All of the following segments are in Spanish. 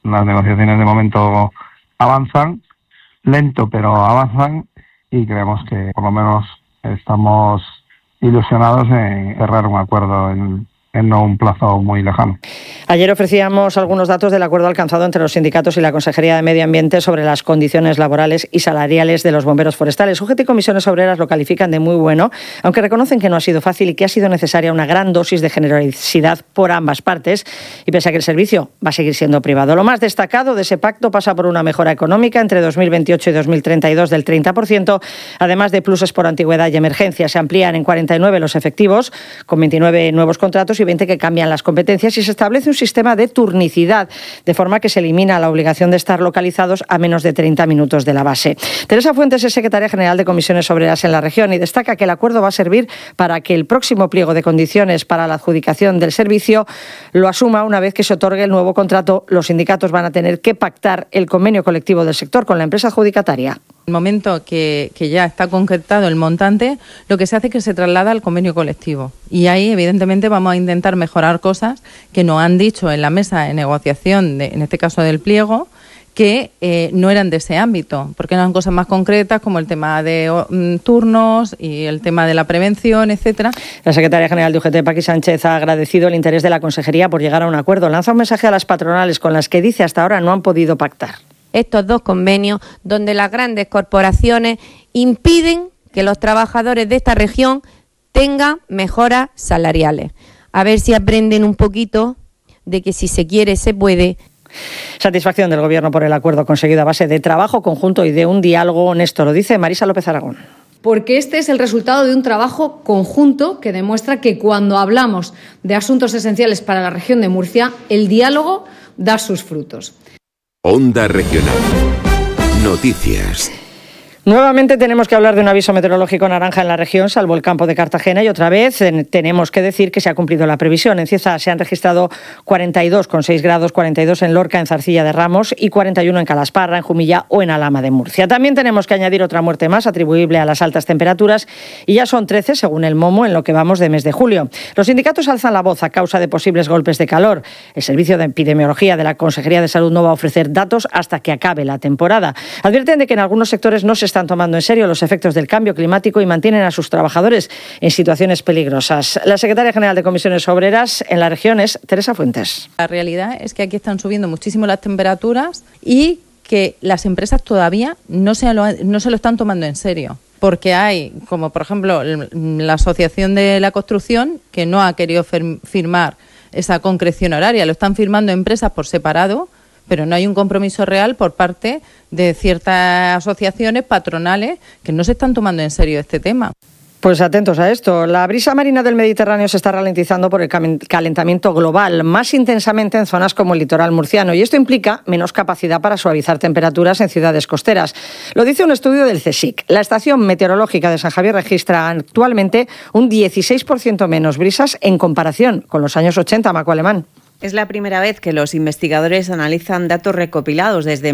Las negociaciones de momento avanzan, lento pero avanzan, y creemos que por lo menos estamos ilusionados en cerrar un acuerdo en no un plazo muy lejano. Ayer ofrecíamos algunos datos del acuerdo alcanzado entre los sindicatos y la Consejería de Medio Ambiente sobre las condiciones laborales y salariales de los bomberos forestales. UGT y Comisiones Obreras lo califican de muy bueno, aunque reconocen que no ha sido fácil y que ha sido necesaria una gran dosis de generosidad por ambas partes, y pese a que el servicio va a seguir siendo privado. Lo más destacado de ese pacto pasa por una mejora económica entre 2028 y 2032 del 30%, además de pluses por antigüedad y emergencia. Se amplían en 49 los efectivos, con 29 nuevos contratos y 20 que cambian las competencias, y se establece un sistema de turnicidad, de forma que se elimina la obligación de estar localizados a menos de 30 minutos de la base. Teresa Fuentes es secretaria general de Comisiones Obreras en la región y destaca que el acuerdo va a servir para que el próximo pliego de condiciones para la adjudicación del servicio lo asuma una vez que se otorgue el nuevo contrato. Los sindicatos van a tener que pactar el convenio colectivo del sector con la empresa adjudicataria. En el momento que ya está concretado el montante, lo que se hace es que se traslada al convenio colectivo. Y ahí, evidentemente, vamos a intentar mejorar cosas que nos han dicho en la mesa de negociación, en este caso del pliego, que no eran de ese ámbito, porque eran cosas más concretas como el tema de turnos y el tema de la prevención, etcétera. La secretaria general de UGT, Paqui Sánchez, ha agradecido el interés de la Consejería por llegar a un acuerdo. Lanza un mensaje a las patronales con las que dice hasta ahora no han podido pactar. Estos dos convenios donde las grandes corporaciones impiden que los trabajadores de esta región tengan mejoras salariales. A ver si aprenden un poquito de que si se quiere, se puede. Satisfacción del Gobierno por el acuerdo conseguido a base de trabajo conjunto y de un diálogo honesto, lo dice Marisa López Aragón. Porque este es el resultado de un trabajo conjunto que demuestra que cuando hablamos de asuntos esenciales para la región de Murcia, el diálogo da sus frutos. Onda Regional. Noticias. Nuevamente tenemos que hablar de un aviso meteorológico naranja en la región, salvo el campo de Cartagena, y otra vez tenemos que decir que se ha cumplido la previsión. En Cieza se han registrado 42,6 grados, 42 en Lorca, en Zarcilla de Ramos, y 41 en Calasparra, en Jumilla o en Alhama de Murcia. También tenemos que añadir otra muerte más atribuible a las altas temperaturas, y ya son 13 según el MOMO en lo que vamos de mes de julio. Los sindicatos alzan la voz a causa de posibles golpes de calor. El Servicio de Epidemiología de la Consejería de Salud no va a ofrecer datos hasta que acabe la temporada. Advierten de que en algunos sectores no se están tomando en serio los efectos del cambio climático y mantienen a sus trabajadores en situaciones peligrosas. La secretaria general de Comisiones Obreras en la región es Teresa Fuentes. La realidad es que aquí están subiendo muchísimo las temperaturas y que las empresas todavía no se lo están tomando en serio. Porque hay, como por ejemplo, la Asociación de la Construcción, que no ha querido firmar esa concreción horaria. Lo están firmando empresas por separado, pero no hay un compromiso real por parte de ciertas asociaciones patronales que no se están tomando en serio este tema. Pues atentos a esto. La brisa marina del Mediterráneo se está ralentizando por el calentamiento global, más intensamente en zonas como el litoral murciano, y esto implica menos capacidad para suavizar temperaturas en ciudades costeras. Lo dice un estudio del CSIC. La estación meteorológica de San Javier registra actualmente un 16% menos brisas en comparación con los años 80, Maco Alemán. Es la primera vez que los investigadores analizan datos recopilados desde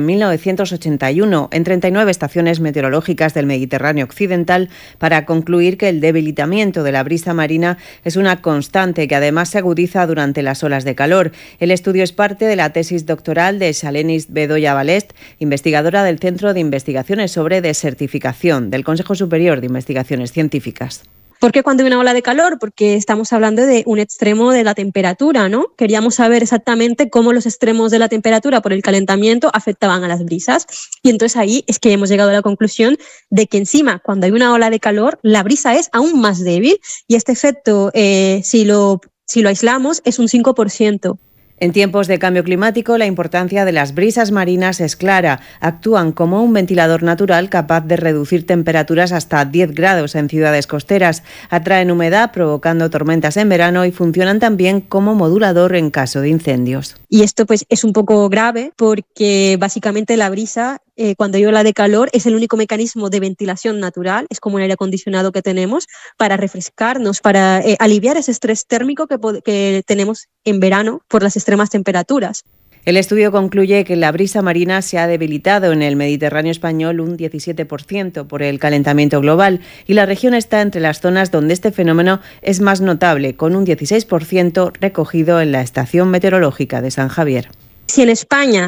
1981 en 39 estaciones meteorológicas del Mediterráneo occidental para concluir que el debilitamiento de la brisa marina es una constante que además se agudiza durante las olas de calor. El estudio es parte de la tesis doctoral de Xalenis Bedoya Balest, investigadora del Centro de Investigaciones sobre Desertificación del Consejo Superior de Investigaciones Científicas. ¿Por qué cuando hay una ola de calor? Porque estamos hablando de un extremo de la temperatura, ¿no? Queríamos saber exactamente cómo los extremos de la temperatura por el calentamiento afectaban a las brisas. Y entonces ahí es que hemos llegado a la conclusión de que encima, cuando hay una ola de calor, la brisa es aún más débil y este efecto, si lo aislamos, es un 5%. En tiempos de cambio climático, la importancia de las brisas marinas es clara. Actúan como un ventilador natural capaz de reducir temperaturas hasta 10 grados en ciudades costeras. Atraen humedad, provocando tormentas en verano, y funcionan también como modulador en caso de incendios. Y esto pues es un poco grave porque básicamente la brisa, cuando hay ola de calor, es el único mecanismo de ventilación natural, es como un aire acondicionado que tenemos para refrescarnos, para aliviar ese estrés térmico que tenemos en verano por las extremas temperaturas. El estudio concluye que la brisa marina se ha debilitado en el Mediterráneo español un 17% por el calentamiento global, y la región está entre las zonas donde este fenómeno es más notable, con un 16% recogido en la estación meteorológica de San Javier. Si en España